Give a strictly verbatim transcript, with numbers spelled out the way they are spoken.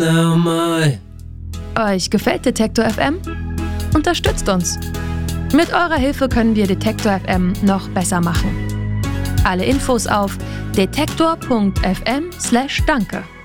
Oh my. Euch gefällt Detektor F M? Unterstützt uns. Mit eurer Hilfe können wir Detektor F M noch besser machen. Alle Infos auf detektor punkt f m slash danke.